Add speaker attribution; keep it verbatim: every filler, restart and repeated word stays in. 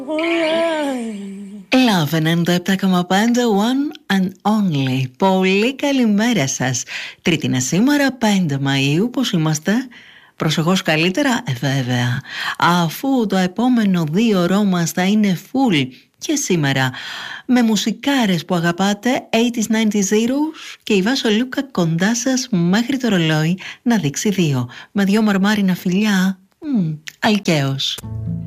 Speaker 1: Love ενενήντα επτά κόμμα πέντε One and Only. Πολύ καλημέρα σας. Τρίτη είναι σήμερα, πέντε Μαΐου. Πώς είμαστε? Προσεχώς καλύτερα? Ε, βέβαια. Αφού το επόμενο δύο ώρο μας θα είναι full και σήμερα με μουσικάρες που αγαπάτε, ογδόντα, ενενήντα και η Βάσο Λούκα κοντά σας μέχρι το ρολόι να δείξει δύο. Με δυο μαρμάρινα φιλιά, μ, αλκαίος.